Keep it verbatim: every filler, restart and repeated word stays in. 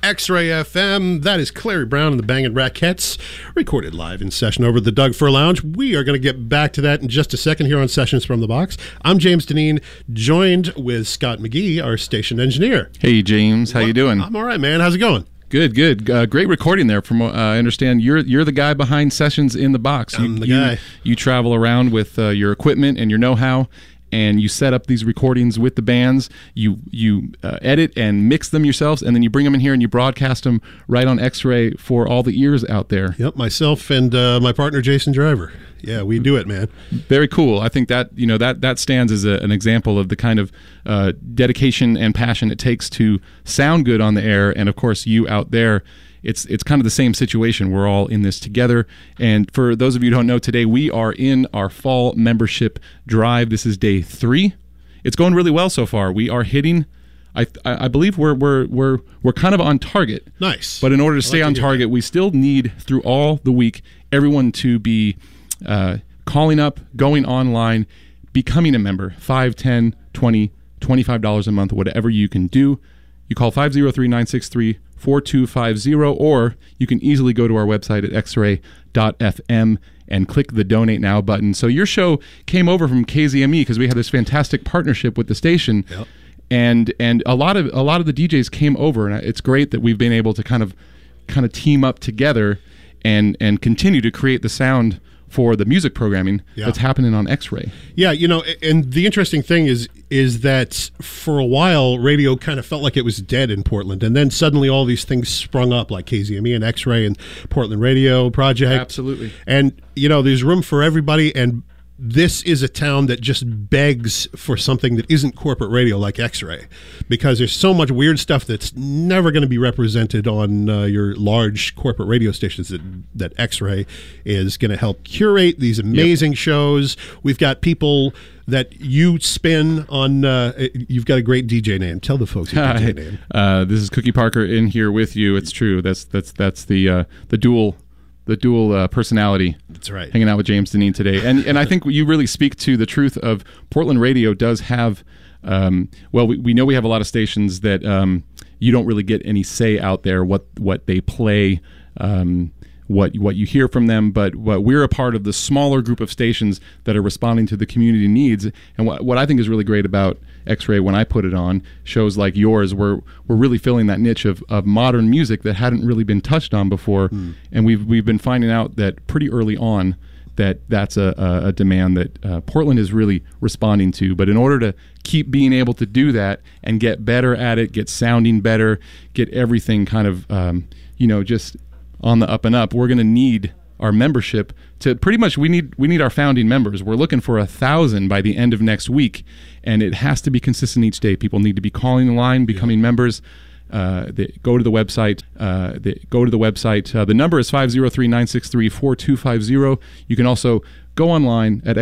X-Ray F M. That is Clary Brown and the Bangin' Rakettes, recorded live in session over at the Doug Fur Lounge. We are going to get back to that in just a second here on Sessions from the Box. I'm James Deneen, joined with Scott McGee, our station engineer. Hey, James. How well, you doing? I'm all right, man. How's it going? Good, good. Uh, great recording there. From what uh, I understand, you're you're the guy behind Sessions in the Box. I'm you, the you, guy. You travel around with uh, your equipment and your know-how, and you set up these recordings with the bands. You you uh, edit and mix them yourselves, and then you bring them in here and you broadcast them right on X-Ray for all the ears out there. Yep, myself and uh, my partner Jason Driver. Yeah, we do it, man. Very cool. I think that you know that that stands as a, an example of the kind of uh, dedication and passion it takes to sound good on the air, and of course you out there. It's it's kind of the same situation. We're all in this together. And for those of you who don't know, today we are in our fall membership drive. This is day three. It's going really well so far. We are hitting. I I believe we're we're we're we're kind of on target. Nice. But in order to stay like on to target, we still need through all the week everyone to be uh, calling up, going online, becoming a member. Five, ten, twenty, twenty-five dollars a month, whatever you can do. You call five oh three, nine six three, four two five zero, or you can easily go to our website at x ray dot f m and click the Donate Now button. So your show came over from K Z M E because we have this fantastic partnership with the station, yep. and and a lot of a lot of the D Js came over, and it's great that we've been able to kind of kind of team up together and and continue to create the sound for the music programming yeah. that's happening on X-Ray. Yeah, you know, and the interesting thing is is that for a while, radio kind of felt like it was dead in Portland, and then suddenly all these things sprung up, like K Z M E and X-Ray and Portland Radio Project. Absolutely. And, you know, there's room for everybody, and this is a town that just begs for something that isn't corporate radio like X-Ray, because there's so much weird stuff that's never going to be represented on uh, your large corporate radio stations that, that X-Ray is going to help curate these amazing yep. shows. We've got people that you spin on. Uh, you've got a great D J name. Tell the folks your D J name. Uh, this is Cookie Parker in here with you. It's true. That's that's that's the uh, the dual. The dual uh, personality. That's right. Hanging out with James Deneen today. And and I think you really speak to the truth of Portland radio does have, um, well, we, we know we have a lot of stations that um, you don't really get any say out there what what they play, um, what what you hear from them, but what we're a part of the smaller group of stations that are responding to the community needs. And what, what I think is really great about X-Ray when I put it on, shows like yours, we're we're really filling that niche of, of modern music that hadn't really been touched on before. Mm. And we've we've been finding out that pretty early on that that's a, a, a demand that uh, Portland is really responding to. But in order to keep being able to do that and get better at it, get sounding better, get everything kind of, um, you know, just on the up and up, we're going to need our membership to pretty much we need we need our founding members. We're looking for a thousand by the end of next week, and it has to be consistent each day. People need to be calling the line, becoming yeah. members. Uh, they go to the website. Uh, they go to the website. Uh, the number is five oh three, nine six three, four two five zero. You can also go online at